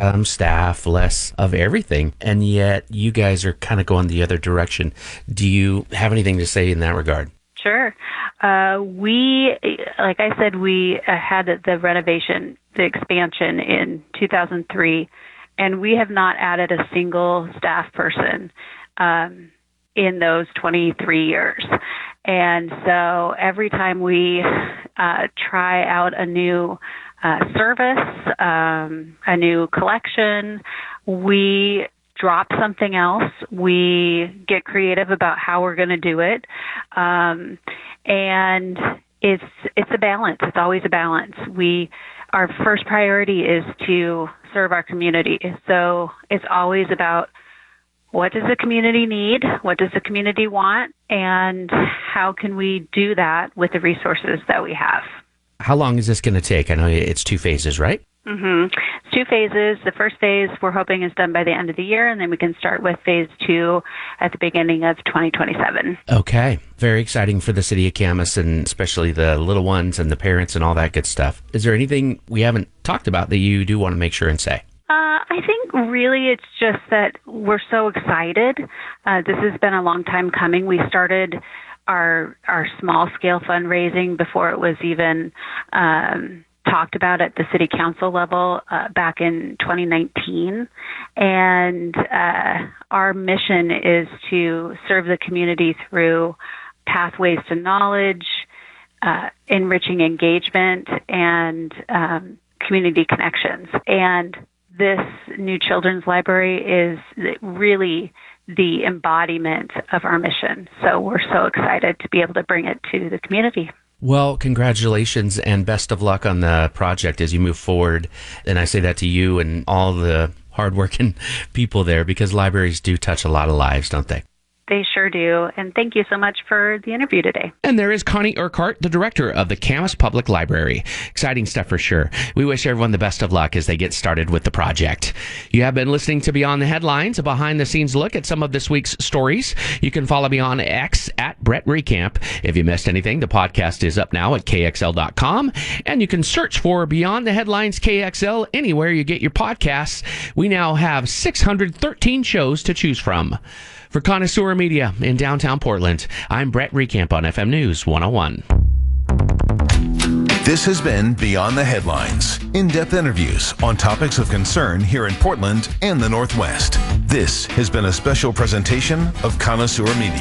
staff, less of everything. And yet you guys are kind of going the other direction. Do you have anything to say in that regard? Sure. Like I said, we had the renovation, the expansion in 2003, and we have not added a single staff person in those 23 years. And so every time we try out a new service, a new collection, we drop something else. We get creative about how we're going to do it. And it's a balance. It's always a balance. Our first priority is to serve our community. So it's always about what does the community need? What does the community want? And how can we do that with the resources that we have? How long is this going to take? I know it's 2 phases, right? Mm-hmm. It's 2 phases. The first phase we're hoping is done by the end of the year, and then we can start with phase 2 at the beginning of 2027. Okay. Very exciting for the city of Camas, and especially the little ones and the parents and all that good stuff. Is there anything we haven't talked about that you do want to make sure and say? I think really it's just that we're so excited. This has been a long time coming. We started our small-scale fundraising before it was even talked about at the city council level back in 2019. And our mission is to serve the community through pathways to knowledge, enriching engagement, and community connections. And this new children's library is really the embodiment of our mission. So we're so excited to be able to bring it to the community. Well, congratulations and best of luck on the project as you move forward. And I say that to you and all the hardworking people there, because libraries do touch a lot of lives, don't they? They sure do. And thank you so much for the interview today. And there is Connie Urquhart, the director of the Camas Public Library. Exciting stuff for sure. We wish everyone the best of luck as they get started with the project. You have been listening to Beyond the Headlines, a behind-the-scenes look at some of this week's stories. You can follow me on X at Brett Recamp. If you missed anything, the podcast is up now at KXL.com. And you can search for Beyond the Headlines KXL anywhere you get your podcasts. We now have 613 shows to choose from. For Connoisseur Media in downtown Portland, I'm Brett Recamp on FM News 101. This has been Beyond the Headlines, in-depth interviews on topics of concern here in Portland and the Northwest. This has been a special presentation of Connoisseur Media.